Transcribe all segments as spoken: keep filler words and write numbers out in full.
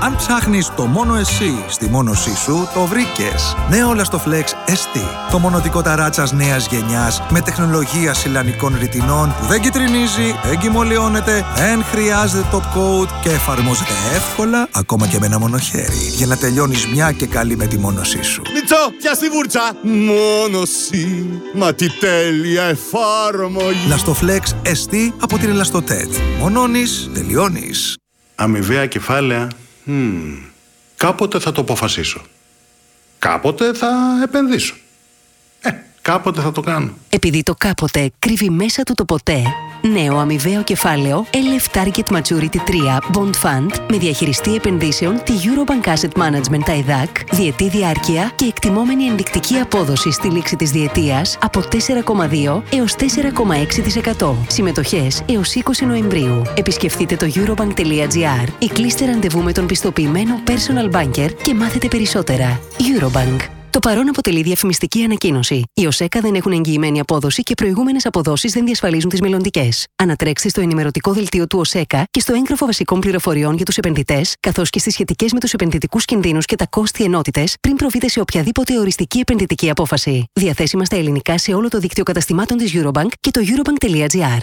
Αν ψάχνεις το μόνο εσύ στη μόνωσή σου, το βρήκες. Νέο Lastoflex ες τι. Το μονωτικό ταράτσας νέας γενιάς με τεχνολογία σιλανικών ρητινών που δεν κυτρινίζει, δεν κυμολιώνεται, δεν χρειάζεται top coat και εφαρμόζεται εύκολα ακόμα και με ένα μόνο χέρι για να τελειώνεις μια και καλή με τη μόνωσή σου. Μιτσό, πιάσ' τη βούρτσα! Μόνωση, μα τι τέλεια εφάρμογη! Lastoflex ες τι από την Ελαστοτέτ. Μονώνεις, τελειώνεις. Αμοιβαία κεφάλαια. Hmm. Κάποτε θα το αποφασίσω. Κάποτε θα επενδύσω. Ε, κάποτε θα το κάνω. Επειδή το κάποτε κρύβει μέσα του το ποτέ, νέο αμοιβαίο κεφάλαιο ελ εφ Target Maturity τρία Bond Fund με διαχειριστή επενδύσεων τη Eurobank Asset Management άι ντι έι σι, διετή διάρκεια και εκτιμόμενη ενδεικτική απόδοση στη λήξη της διετίας από τέσσερα κόμμα δύο έως τέσσερα κόμμα έξι τοις εκατό. Συμμετοχές έως είκοσι Νοεμβρίου. Επισκεφτείτε το eurobank τελεία gr ή κλείστε ραντεβού με τον πιστοποιημένο personal banker και μάθετε περισσότερα. Eurobank. Το παρόν αποτελεί διαφημιστική ανακοίνωση. Οι ΟΣΕΚΑ δεν έχουν εγγυημένη απόδοση και προηγούμενες αποδόσεις δεν διασφαλίζουν τις μελλοντικές. Ανατρέξτε στο ενημερωτικό δελτίο του ΟΣΕΚΑ και στο έγγραφο βασικών πληροφοριών για τους επενδυτές, καθώς και στις σχετικές με τους επενδυτικούς κινδύνους και τα κόστη ενότητες, πριν προβείτε σε οποιαδήποτε οριστική επενδυτική απόφαση. Διαθέσιμα στα ελληνικά σε όλο το δίκτυο καταστημάτων της Eurobank και το eurobank τελεία gr.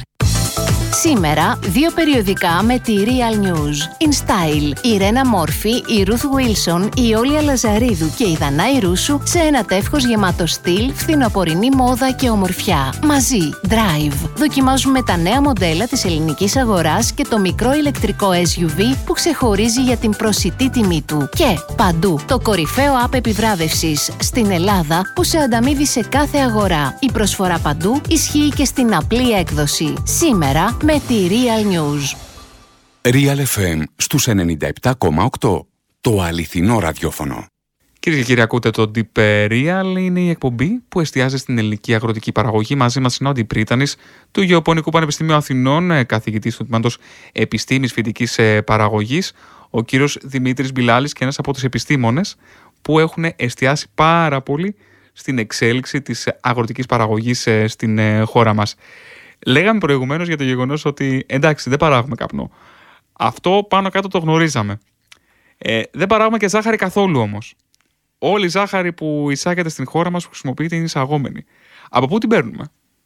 Σήμερα, δύο περιοδικά με τη Real News. In Style, η Ρένα Μόρφη, η Ruth Wilson, η Όλια Λαζαρίδου και η Δανάη Ρούσου σε ένα τεύχος γεμάτο στυλ, φθινοπορεινή μόδα και ομορφιά. Μαζί, Drive. Δοκιμάζουμε τα νέα μοντέλα της ελληνικής αγοράς και το μικρό ηλεκτρικό ες γιου βι που ξεχωρίζει για την προσιτή τιμή του. Και παντού, το κορυφαίο app επιβράβευσης στην Ελλάδα που σε ανταμείβει σε κάθε αγορά. Η προσφορά παντού ισχύει και στην απλή έκδοση. Σήμερα, με τη Real News. Real εφ εμ στους ενενήντα επτά κόμμα οκτώ. Το αληθινό ραδιόφωνο. Κύριε και κύριοι, ακούτε το Deep Real. Είναι η εκπομπή που εστιάζει στην ελληνική αγροτική παραγωγή. Μαζί μας είναι ο Αντιπρίτανης του Γεωπονικού Πανεπιστημίου Αθηνών, καθηγητής του Τμήματος Επιστήμης Φυτικής Παραγωγής, ο κύριος Δημήτρης Μπιλάλης, και ένας από τους επιστήμονες που έχουν εστιάσει πάρα πολύ στην εξέλιξη της αγροτικής παραγωγής στην χώρα μας. Λέγαμε προηγουμένως για το γεγονός ότι εντάξει, δεν παράγουμε καπνό. Αυτό πάνω κάτω το γνωρίζαμε. Ε, δεν παράγουμε και ζάχαρη καθόλου όμως. Όλη η ζάχαρη που εισάγεται στην χώρα μας που χρησιμοποιείται είναι εισαγόμενη. Από πού την παίρνουμε?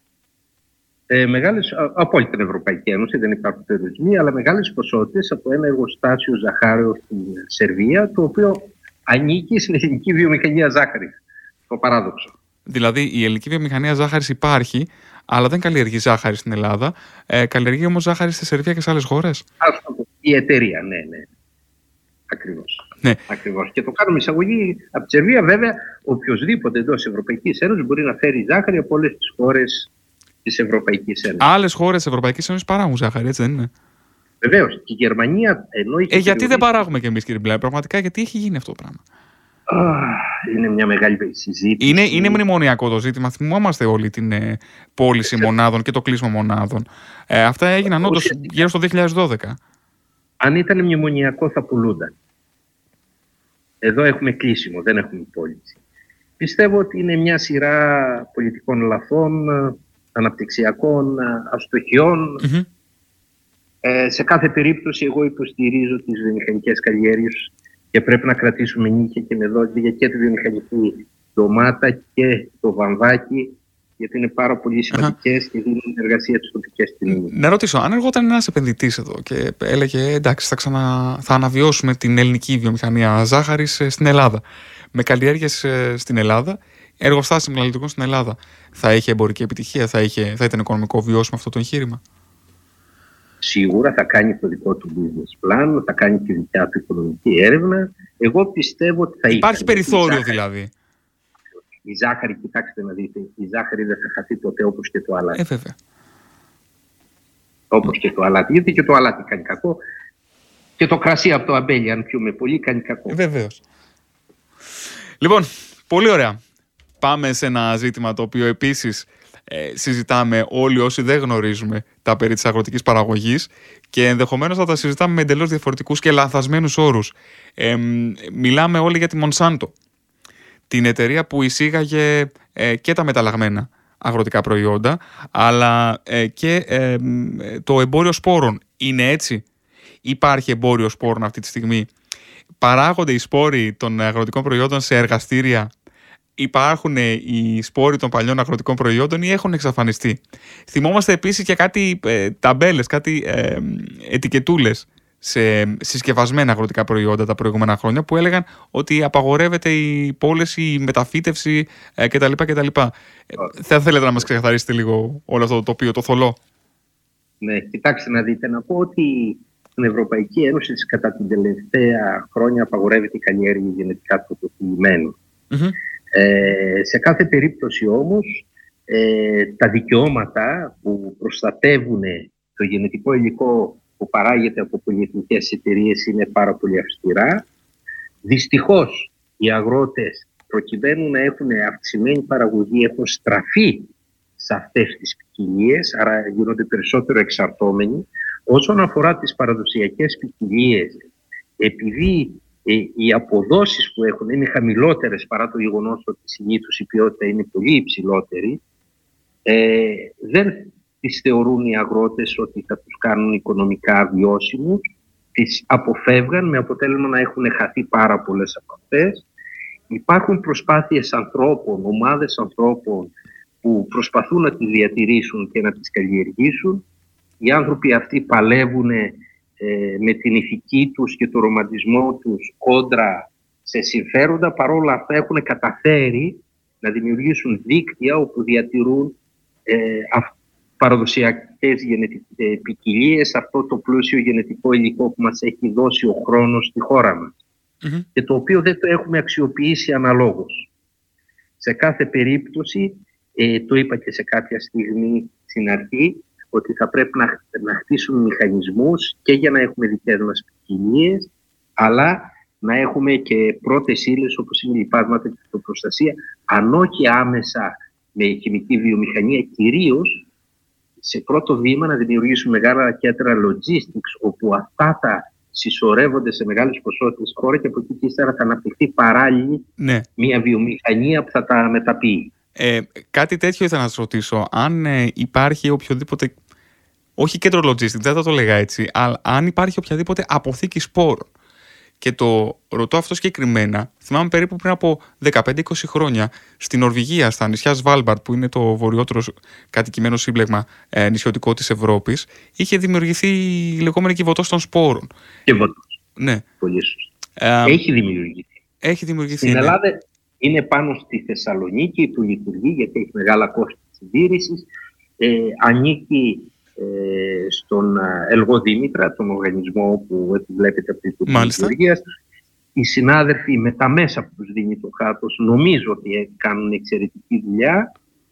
Ε, μεγάλες, από όλη την Ευρωπαϊκή Ένωση, δεν υπάρχουν περιορισμοί, αλλά μεγάλες ποσότητες από ένα εργοστάσιο ζαχάριου στην Σερβία, το οποίο ανήκει στην ελληνική βιομηχανία ζάχαρης. Το παράδοξο. Δηλαδή η ελληνική βιομηχανία ζάχαρης υπάρχει, αλλά δεν καλλιεργεί ζάχαρη στην Ελλάδα. Ε, καλλιεργεί όμως ζάχαρη στη Σερβία και σε άλλες χώρες. Η εταιρεία, ναι, ναι. Ακριβώς. Ναι. Ακριβώς. Και το κάνουμε εισαγωγή από τη Σερβία. Βέβαια, οποιοδήποτε εντός της Ευρωπαϊκής Ένωσης μπορεί να φέρει ζάχαρη από όλες τις χώρες της Ευρωπαϊκής Ένωσης. Άλλες χώρες της Ευρωπαϊκής Ένωσης παράγουν ζάχαρη, έτσι δεν είναι? Βεβαίως. Και η Γερμανία ενώ έχει. Ε, γιατί δεν παράγουμε κι εμείς, κύριε Μπιλάλη? Πραγματικά, γιατί έχει γίνει αυτό το πράγμα? Είναι μια μεγάλη συζήτηση. Είναι, είναι μνημονιακό το ζήτημα. Θυμόμαστε όλη την ε, πώληση μονάδων και το κλείσιμο μονάδων. Ε, αυτά έγιναν όντως γύρω στο δύο χιλιάδες δώδεκα. Αν ήταν μνημονιακό θα πουλούνταν. Εδώ έχουμε κλείσιμο, δεν έχουμε πώληση. Πιστεύω ότι είναι μια σειρά πολιτικών λαθών, αναπτυξιακών αστοχιών. Mm-hmm. Ε, σε κάθε περίπτωση εγώ υποστηρίζω τις βιομηχανικές καλλιέργειες και πρέπει να κρατήσουμε νίκια και με δόντια και τη βιομηχανική ντομάτα και το βαμβάκι, γιατί είναι πάρα πολύ σημαντικές και δίνουν εργασία στις τοπικές κοινωνίες. Να ρωτήσω, αν έρχονταν ένας επενδυτής εδώ και έλεγε εντάξει, θα, ξανα... θα αναβιώσουμε την ελληνική βιομηχανία ζάχαρης στην Ελλάδα, με καλλιέργειες στην Ελλάδα, εργοστάσια μεταλλουργικών στην Ελλάδα, θα είχε εμπορική επιτυχία, θα, είχε... θα ήταν οικονομικό βιώσιμο αυτό το εγχείρημα? Σίγουρα θα κάνει το δικό του business plan, θα κάνει τη δικιά του οικονομική έρευνα. Εγώ πιστεύω ότι θα υπάρχει είχε, περιθώριο δηλαδή. Η ζάχαρη, κοιτάξτε να δείτε, η ζάχαρη δεν θα χαθεί ποτέ όπως και το αλάτι. Ε, βέβαια. Όπως και το αλάτι. Γιατί και το αλάτι κάνει κακό. Και το κρασί από το αμπέλι, αν πιούμε πολύ, κάνει κακό. Ε, βεβαίως. Λοιπόν, πολύ ωραία. Πάμε σε ένα ζήτημα το οποίο επίσης ε, συζητάμε όλοι όσοι δεν γνωρίζουμε τα περί της αγροτικής παραγωγής και ενδεχομένως θα τα συζητάμε με εντελώς διαφορετικούς και λανθασμένους όρους. Ε, μιλάμε όλοι για τη Monsanto, την εταιρεία που εισήγαγε ε, και τα μεταλλαγμένα αγροτικά προϊόντα, αλλά ε, και ε, το εμπόριο σπόρων. Είναι έτσι? Υπάρχει εμπόριο σπόρων αυτή τη στιγμή? παράγονται οι σπόροι των αγροτικών προϊόντων σε εργαστήρια, υπάρχουν οι σπόροι των παλιών αγροτικών προϊόντων ή έχουν εξαφανιστεί. Θυμόμαστε επίσης και κάτι ε, ταμπέλες, κάτι ε, ετικετούλες σε συσκευασμένα αγροτικά προϊόντα τα προηγούμενα χρόνια που έλεγαν ότι απαγορεύεται η πώληση, η μεταφύτευση ε, κτλ. κτλ. Ε, θα θέλετε να μας ξεκαθαρίσετε λίγο όλο αυτό το τοπίο, το θολό? Ναι, κοιτάξτε να δείτε, να πω ότι στην Ευρωπαϊκή Ένωση κατά την τελευταία χρόνια απαγορεύεται η καλλιέργεια γενετικά τροποποιημένων. Mm-hmm. Ε, σε κάθε περίπτωση όμως ε, τα δικαιώματα που προστατεύουν το γενετικό υλικό που παράγεται από πολυεθνικές εταιρείες είναι πάρα πολύ αυστηρά. Δυστυχώς οι αγρότες, προκειμένου να έχουν αυξημένη παραγωγή, έχουν στραφεί σε αυτές τις ποικιλίες, άρα γίνονται περισσότερο εξαρτώμενοι. Όσον αφορά τις παραδοσιακές ποικιλίες, επειδή ε, οι αποδόσεις που έχουν είναι χαμηλότερες παρά το γεγονός ότι συνήθως η ποιότητα είναι πολύ υψηλότερη, ε, δεν τις θεωρούν οι αγρότες ότι θα τους κάνουν οικονομικά βιώσιμους, τις αποφεύγαν με αποτέλεσμα να έχουν χαθεί πάρα πολλές από αυτές. Υπάρχουν προσπάθειες ανθρώπων, ομάδες ανθρώπων που προσπαθούν να τις διατηρήσουν και να τις καλλιεργήσουν. Οι άνθρωποι αυτοί παλεύουν ε, με την ηθική τους και το ρομαντισμό τους κόντρα σε συμφέροντα. Παρόλα αυτά έχουν καταφέρει να δημιουργήσουν δίκτυα όπου διατηρούν ε, παραδοσιακές γενετικές ποικιλίες, αυτό το πλούσιο γενετικό υλικό που μας έχει δώσει ο χρόνος στη χώρα μας. Mm-hmm. Και το οποίο δεν το έχουμε αξιοποιήσει αναλόγως. Σε κάθε περίπτωση, ε, το είπα και σε κάποια στιγμή στην αρχή, ότι θα πρέπει να, να χτίσουμε μηχανισμούς και για να έχουμε δικές μας ποικιλίες, αλλά να έχουμε και πρώτες ύλες όπως είναι η λιπάσματα και η φυτοπροστασία, αν όχι άμεσα με χημική βιομηχανία, κυρίως σε πρώτο βήμα να δημιουργήσουμε μεγάλα κέντρα logistics, όπου αυτά θα συσσωρεύονται σε μεγάλες ποσότητες χώρα και από εκεί και ύστερα θα αναπτυχθεί παράλληλη ναι. μια βιομηχανία που θα τα μεταποιεί. Ε, κάτι τέτοιο ήθελα να σας ρωτήσω. Αν ε, υπάρχει οποιοδήποτε, όχι κέντρο logistics, δεν θα το λέγα έτσι, αλλά αν υπάρχει οποιαδήποτε αποθήκη σπόρων. Και το ρωτώ αυτό συγκεκριμένα. Θυμάμαι περίπου πριν από δεκαπέντε είκοσι χρόνια στην Νορβηγία, στα νησιά Σβάλμπαρτ, που είναι το βορειότερο κατοικημένο σύμπλεγμα ε, νησιωτικό της Ευρώπης, είχε δημιουργηθεί η λεγόμενη κυβωτός των σπόρων. Κυβωτός. Ναι. Πολύ σωστά. Ε, έχει δημιουργηθεί. Έχει δημιουργηθεί. Στην ναι. Ελλάδα είναι πάνω στη Θεσσαλονίκη που λειτουργεί, γιατί έχει μεγάλα κόστη συντήρησης. Ε, ανήκει Ε, στον Ελγό Δήμητρα, τον οργανισμό που επιβλέπεται από την λειτουργία. Οι συνάδελφοι με τα μέσα που τους δίνει το κράτος νομίζω ότι κάνουν εξαιρετική δουλειά.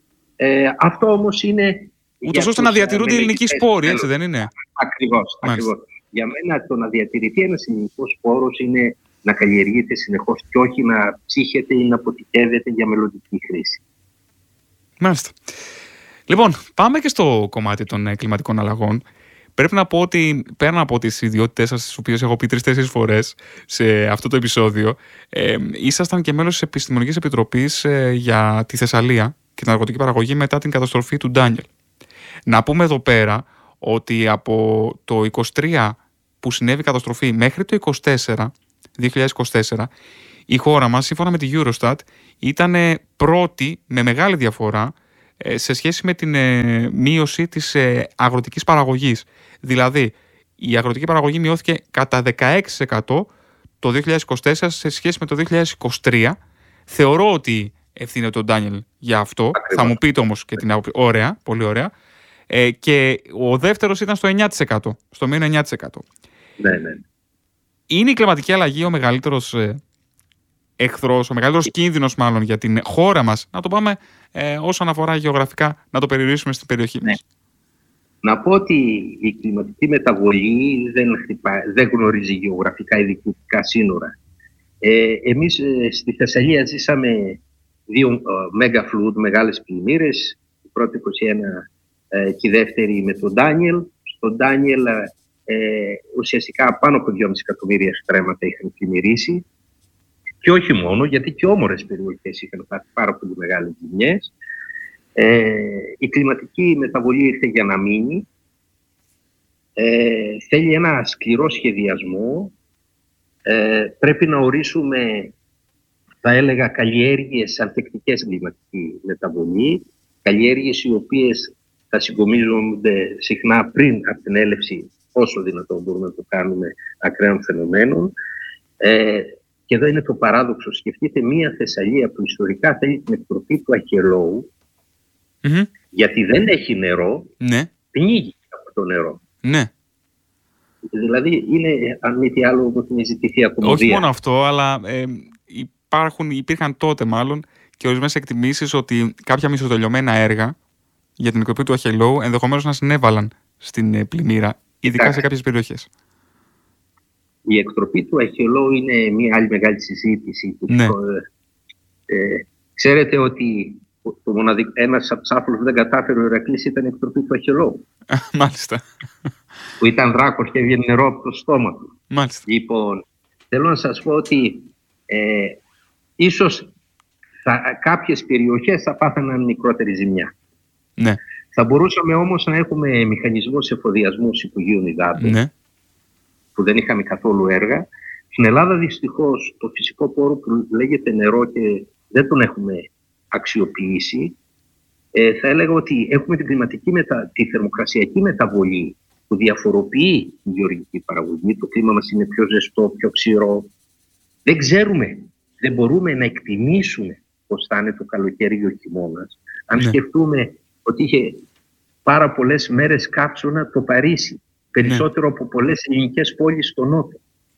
Ε, αυτό όμως είναι ούτως ώστε να διατηρούνται οι ελληνικοί σπόροι, έτσι δεν είναι? Ακριβώς, ακριβώς. Για μένα το να διατηρηθεί ένας ελληνικός σπόρος είναι να καλλιεργείται συνεχώς και όχι να ψύχεται ή να αποτυχεύεται για μελλοντική χρήση. Μάλιστα. Λοιπόν, πάμε και στο κομμάτι των ε, κλιματικών αλλαγών. Πρέπει να πω ότι πέραν από τις ιδιότητες σας, τις οποίες έχω πει τρεις-τέσσερις φορές σε αυτό το επεισόδιο, ε, ήσασταν και μέλος της Επιστημονικής Επιτροπής ε, για τη Θεσσαλία και την αργοτική παραγωγή μετά την καταστροφή του Ντάνιελ. Να πούμε εδώ πέρα ότι από το είκοσι τρία που συνέβη η καταστροφή μέχρι το είκοσι τέσσερα, δύο χιλιάδες είκοσι τέσσερα, η χώρα μας, σύμφωνα με τη Eurostat, ήταν πρώτη με μεγάλη διαφορά σε σχέση με την ε, μείωση της ε, αγροτικής παραγωγής. Δηλαδή, η αγροτική παραγωγή μειώθηκε κατά δεκαέξι τοις εκατό το δύο χιλιάδες είκοσι τέσσερα σε σχέση με το δύο χιλιάδες είκοσι τρία. Θεωρώ ότι ευθύνεται τον Ντάνιελ για αυτό. Ακριβώς. Θα μου πείτε όμως και την άποψη. Ωραία, πολύ ωραία. Ε, και ο δεύτερος ήταν στο εννιά τοις εκατό, στο μείον εννιά τοις εκατό. Ναι, ναι. Είναι η κλιματική αλλαγή ο μεγαλύτερος ε, εχθρός, ο μεγαλύτερος κίνδυνος μάλλον για την χώρα μας, να το πάμε ε, όσον αφορά γεωγραφικά, να το περιορίσουμε στην περιοχή ναι. μας. Να πω ότι η κλιματική μεταβολή δεν, χτυπά, δεν γνωρίζει γεωγραφικά ή διοικητικά σύνορα. Ε, εμείς ε, στη Θεσσαλία ζήσαμε δύο ε, μέγα φλούδ, μεγάλες πλημμύρες, η πρώτη είκοσι ένα ε, και η δεύτερη με τον Ντάνιελ. Στον Ντάνιελ ε, ουσιαστικά πάνω από δυόμισι εκατομμύρια στρέμματα είχαν πλημμυρίσει. Και όχι μόνο, γιατί και όμορες περιοχές είχαν πάρει πάρα πολύ μεγάλες ζημιές. Ε, η κλιματική μεταβολή ήρθε για να μείνει. Ε, θέλει ένα σκληρό σχεδιασμό. ε, πρέπει να ορίσουμε, θα έλεγα, καλλιέργειες ανθεκτικές κλιματική μεταβολή, καλλιέργειες οι οποίες θα συγκομίζονται συχνά πριν από την έλευση, όσο δυνατόν μπορούμε να το κάνουμε, ακραίων φαινομένων. Ε, και εδώ είναι το παράδοξο. Σκεφτείτε μία Θεσσαλία που ιστορικά θέλει την εκτροπή του Αχιολόου, mm-hmm. γιατί δεν έχει νερό, ναι. πνίγει από το νερό. Ναι. Δηλαδή είναι, αν μη τι άλλο, όπως είναι ζητηθεί ακομωδία. Όχι μόνο αυτό, αλλά ε, υπάρχουν, υπήρχαν τότε μάλλον και ορισμένες εκτιμήσεις ότι κάποια μισοτελειωμένα έργα για την εκτροπή του Αχιολόου ενδεχομένως να συνέβαλαν στην πλημμύρα, ειδικά Ά. σε κάποιες περιοχές. Η εκτροπή του Αχιολόου είναι μια άλλη μεγάλη συζήτηση. Ναι. Ε, ξέρετε ότι το μοναδικ... ένας από τους άφρους που δεν κατάφερε ο Ηρακλής ήταν η εκτροπή του Αχιολόου. Μάλιστα. Που ήταν δράκος και έβγαινε νερό από το στόμα του. Μάλιστα. Λοιπόν, θέλω να σας πω ότι ε, ίσως θα, κάποιες περιοχές θα πάθαιναν μικρότερη ζημιά. Ναι. Θα μπορούσαμε όμως να έχουμε μηχανισμούς εφοδιασμού Υπουργείων Υδάτων, ναι. που δεν είχαμε καθόλου έργα. Στην Ελλάδα δυστυχώς το φυσικό πόρο που λέγεται νερό και δεν τον έχουμε αξιοποιήσει. Ε, θα έλεγα ότι έχουμε την κλιματική μετα... τη θερμοκρασιακή μεταβολή που διαφοροποιεί τη γεωργική παραγωγή. Το κλίμα μας είναι πιο ζεστό, πιο ξηρό. Δεν ξέρουμε, δεν μπορούμε να εκτιμήσουμε πώς θα είναι το καλοκαίρι ή ο χειμώνας. Αν ναι. σκεφτούμε ότι είχε πάρα πολλές μέρες κάψωνα το Παρίσι, περισσότερο ναι. από πολλές ελληνικές πόλεις στο νότο.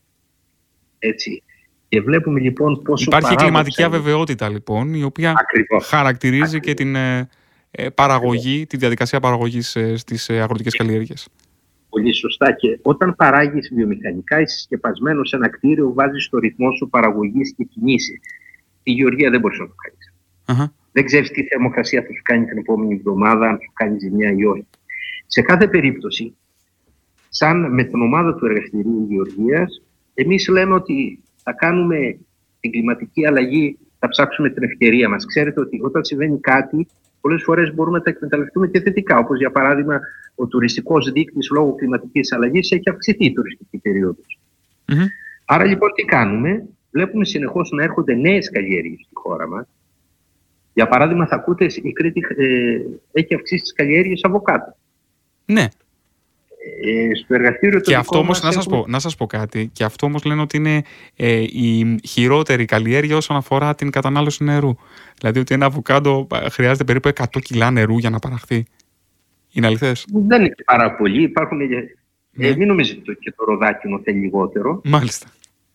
Έτσι. Και βλέπουμε λοιπόν πόσο υπάρχει κλιματική είναι. αβεβαιότητα λοιπόν, η οποία Ακριβώς. χαρακτηρίζει Ακριβώς. και την ε, παραγωγή, Ακριβώς. τη διαδικασία παραγωγής ε, στις ε, αγροτικές καλλιέργειες. Πολύ σωστά. Και όταν παράγεις βιομηχανικά ή συσκεπασμένο σε ένα κτίριο, βάζεις το ρυθμό σου παραγωγής και κινείσαι. Η γεωργία δεν μπορείς να το κάνεις. Uh-huh. Δεν ξέρεις τι θερμοκρασία θα σου κάνει την επόμενη εβδομάδα, αν σου κάνει ζημιά ή όχι. Σε κάθε περίπτωση, σαν με την ομάδα του Εργαστηρίου Γεωργίας, εμείς λέμε ότι θα κάνουμε την κλιματική αλλαγή, θα ψάξουμε την ευκαιρία μας. Ξέρετε ότι όταν συμβαίνει κάτι, πολλές φορές μπορούμε να τα εκμεταλλευτούμε και θετικά. Όπως για παράδειγμα, ο τουριστικός δείκτης λόγω κλιματικής αλλαγής έχει αυξηθεί η τουριστική περίοδος. Mm-hmm. Άρα λοιπόν τι κάνουμε, βλέπουμε συνεχώς να έρχονται νέες καλλιέργειες στη χώρα μας. Για παράδειγμα, θα ακούτε, η Κρήτη ε, έχει αυξήσει τις καλλιέργειες αβοκάτο. Ναι. Ε, στο εργαστήριο και αυτό όμως, να, σας πω, να σας πω κάτι, και αυτό όμως λένε ότι είναι ε, η χειρότερη καλλιέργεια όσον αφορά την κατανάλωση νερού. Δηλαδή ότι ένα αβοκάντο χρειάζεται περίπου εκατό κιλά νερού για να παραχθεί. Είναι αληθές? Δεν είναι πάρα πολύ. Υπάρχουν, ναι. ε, μην νομίζετε και το ροδάκινο θέλει λιγότερο. Μάλιστα.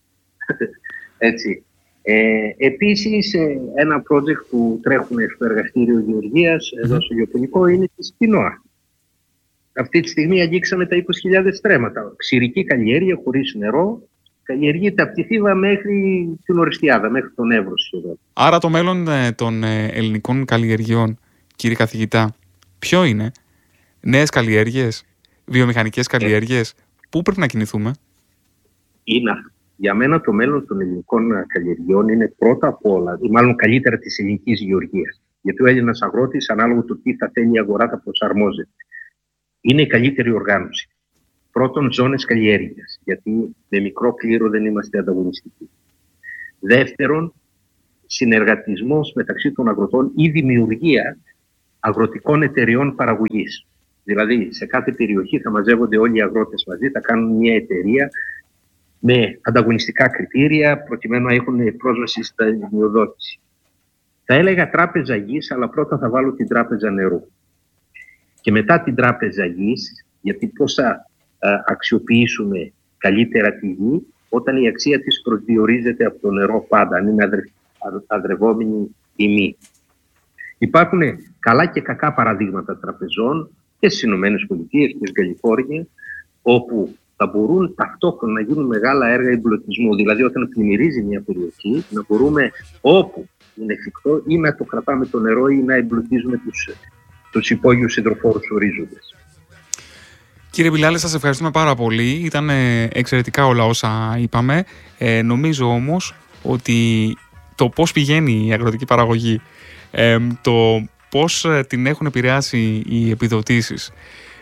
Έτσι. Ε, επίσης, ένα project που τρέχουμε στο εργαστήριο Γεωργίας, εδώ mm-hmm. στο Γεωπονικό, είναι τη Σκηνόα. Αυτή τη στιγμή αγγίξαμε τα είκοσι χιλιάδες στρέμματα. Ξηρική καλλιέργεια, χωρίς νερό, καλλιεργείται από τη Θήβα μέχρι την Οριστιάδα, μέχρι τον Εύρο σχεδόν. Άρα το μέλλον των ελληνικών καλλιεργειών, κύριε καθηγητά, ποιο είναι? Νέες καλλιέργειες, βιομηχανικές καλλιέργειες, πού πρέπει να κινηθούμε? Είναι αυτό. Για μένα το μέλλον των ελληνικών καλλιεργειών είναι πρώτα απ' όλα, ή μάλλον καλύτερα της ελληνικής γεωργίας. Γιατί ο Έλληνας αγρότης, ανάλογα του τι θα θέλει η αγορά, θα προσαρμόζεται. Είναι η καλύτερη οργάνωση. Πρώτον, ζώνες καλλιέργειας, γιατί με μικρό κλήρο δεν είμαστε ανταγωνιστικοί. Δεύτερον, συνεργατισμός μεταξύ των αγροτών ή δημιουργία αγροτικών εταιριών παραγωγής. Δηλαδή, σε κάθε περιοχή θα μαζεύονται όλοι οι αγρότες μαζί, θα κάνουν μια εταιρεία με ανταγωνιστικά κριτήρια, προκειμένου να έχουν πρόσβαση στα ενημιοδότηση. Θα έλεγα τράπεζα γης, αλλά πρώτα θα βάλω την τράπεζα νερού. Και μετά την τράπεζα γης, γιατί πώς θα α, αξιοποιήσουμε καλύτερα τη γη, όταν η αξία της προσδιορίζεται από το νερό πάντα, αν είναι αδρε, αδρευόμενη τιμή. Υπάρχουν καλά και κακά παραδείγματα τραπεζών και στις Ηνωμένες Πολιτείες και στην Καλιφόρνια, όπου θα μπορούν ταυτόχρονα να γίνουν μεγάλα έργα εμπλουτισμού. Δηλαδή, όταν πλημμυρίζει μια περιοχή, να μπορούμε όπου είναι εφικτό ή να το κρατάμε το νερό ή να εμπλουτίζουμε τους, τους υπόγειους υδροφόρους ορίζοντες. Κύριε Μπιλάλη, σας ευχαριστούμε πάρα πολύ. Ήταν εξαιρετικά όλα όσα είπαμε. Ε, νομίζω όμως ότι το πώς πηγαίνει η αγροτική παραγωγή, ε, το πώς την έχουν επηρεάσει οι επιδοτήσεις,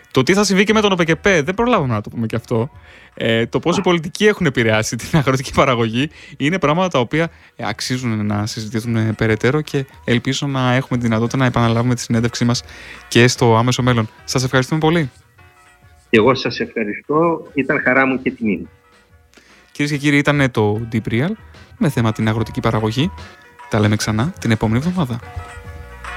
Το τι θα συμβεί και με τον ΟΠΕΚΕΠΕ, δεν προλάβαμε να το πούμε και αυτό. Ε, το πώς οι πολιτικοί έχουν επηρεάσει την αγροτική παραγωγή είναι πράγματα τα οποία αξίζουν να συζητηθούν περαιτέρω και ελπίζω να έχουμε τη δυνατότητα να επαναλάβουμε τη συνέντευξή μας και στο άμεσο μέλλον. Σας ευχαριστούμε πολύ. Εγώ σας ευχαριστώ. Ήταν χαρά μου και τιμή μου. Κυρίες και κύριοι, ήταν το Deep Real με θέμα την αγροτική παραγωγή. Τα λέμε ξανά την επόμενη εβδομάδα.